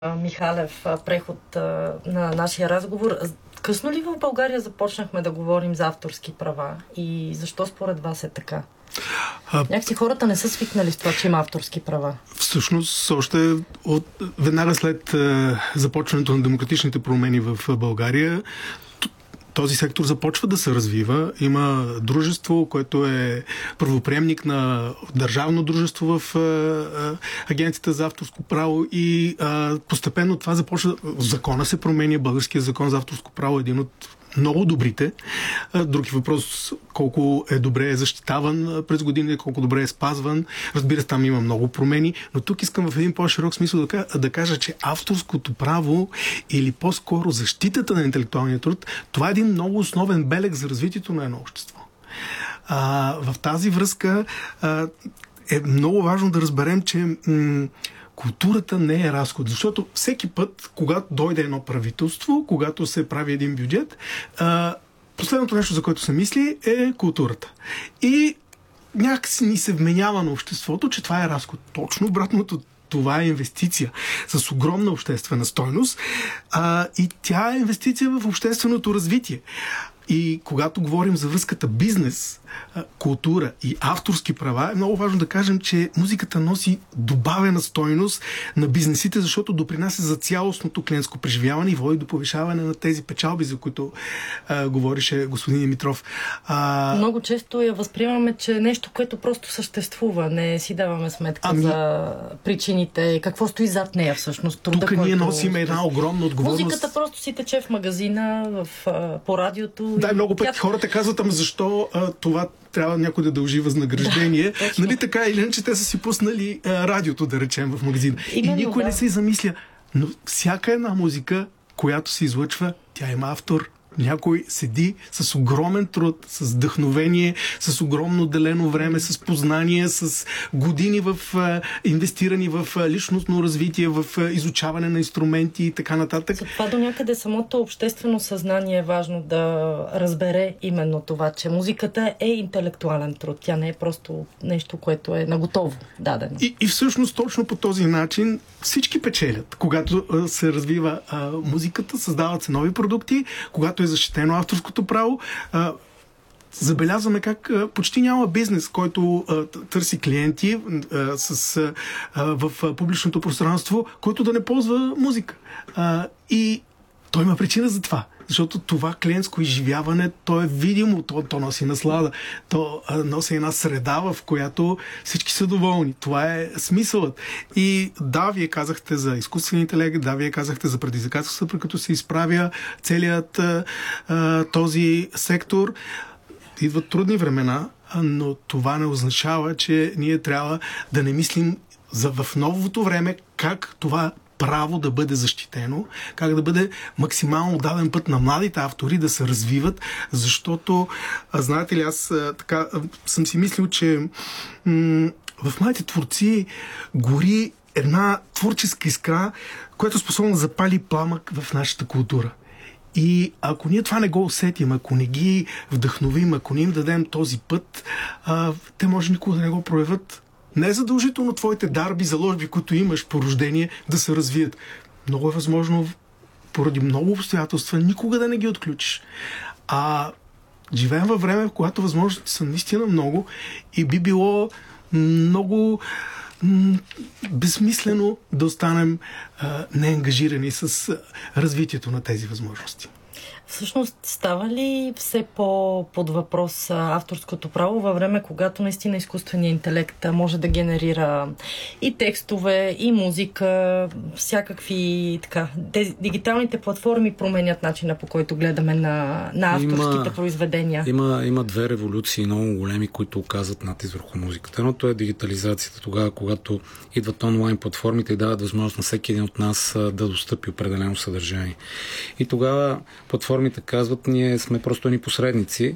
Михалев, преход на нашия разговор. Късно ли в България започнахме да говорим за авторски права и защо според вас е така? Някакси хората не са свикнали с това, че има авторски права. Всъщност, още веднага след започването на демократичните промени в България, този сектор започва да се развива. Има дружество, което е първоприемник на държавно дружество в Агенцията за авторско право и постепенно това започва. Закона се променя, българския закон за авторско право е един от много добрите. Други въпрос, колко е добре защитаван през години, колко добре е спазван. Разбира се, там има много промени, но тук искам в един по-широк смисъл да кажа, че авторското право или по-скоро защитата на интелектуалния труд, това е един много основен белег за развитието на едно общество. В тази връзка е много важно да разберем, че културата не е разход, защото всеки път, когато дойде едно правителство, когато се прави един бюджет, последното нещо, за което се мисли, е културата. И някакси ни се вменява на обществото, че това е разход. Точно обратното. Това е инвестиция с огромна обществена стойност и тя е инвестиция в общественото развитие. И когато говорим за връзката бизнес, култура и авторски права, е много важно да кажем, че музиката носи добавена стойност на бизнесите, защото допринася за цялостното клиентско преживяване и води до повишаване на тези печалби, за които говорише господин Димитров. Много често я възприемаме, че нещо, което просто съществува. Не си даваме сметка за причините, какво стои зад нея всъщност. Тук ние носим една огромна отговорност. Музиката просто си тече в магазина, по радиото. Да, много пъти хората казват, защо това трябва някой да дължи възнаграждение. Нали така или иначе те са си пуснали радиото, да речем, в магазина. И никой не се замисля. Но всяка една музика, която се излъчва, тя има автор. Някой седи с огромен труд, с вдъхновение, с огромно отделено време, с познание, с години инвестирани в личностно развитие, в изучаване на инструменти и така нататък. За това до някъде самото обществено съзнание е важно да разбере именно това, че музиката е интелектуален труд. Тя не е просто нещо, което е наготово дадено. И всъщност точно по този начин всички печелят. Когато се развива музиката, създават се нови продукти, когато е защитено авторското право, забелязваме как почти няма бизнес, който търси клиенти в публичното пространство, който да не ползва музика. И той има причина за това. Защото това клиентско изживяване, то е видимо, то носи наслада, то носи една среда, в която всички са доволни. Това е смисълът. И да, вие казахте за изкуствен интелект, да, вие казахте за предизвикателствата, при като се изправя целият този сектор. Идват трудни времена, но това не означава, че ние трябва да не мислим в новото време как това право да бъде защитено, как да бъде максимално даден път на младите автори да се развиват, защото, знаете ли, аз така съм си мислил, че в младите творци гори една творческа искра, която е способна да запали пламък в нашата култура. И ако ние това не го усетим, ако не ги вдъхновим, ако не им дадем този път, те може никога да не го проявят. Не е задължително твоите дарби, заложби, които имаш по рождение, да се развият. Много е възможно, поради много обстоятелства, никога да не ги отключиш. Живеем във време, в когато възможности са наистина много и би било много безсмислено да останем неангажирани с развитието на тези възможности. Всъщност става ли все под въпрос авторското право във време, когато наистина изкуственият интелект може да генерира и текстове, и музика, всякакви така. Дигиталните платформи променят начина, по който гледаме на авторските произведения. Има две революции много големи, които оказват натиск върху музиката. Едното е дигитализацията, тогава, когато идват онлайн платформите и дават възможност на всеки един от нас да достъпи определено съдържание. И тогава платформите казват, ние сме просто едни посредници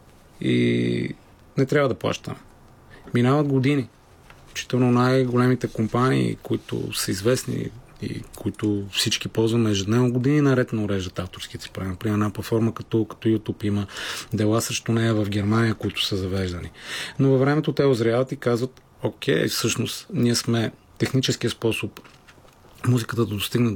и не трябва да плащаме. Минават години. Читано най-големите компании, които са известни и които всички ползваме ежедневно, години наред не уреждат авторските си права. Например, една платформа като YouTube има дела срещу нея в Германия, които са завеждани. Но във времето те озряват и казват, окей, всъщност ние сме техническия способ музиката да достигне до